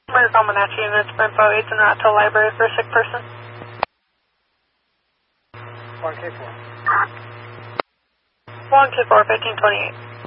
Murder Comanche units, info 8's en route to the library for a sick person. 1K4. 1K4, 1528.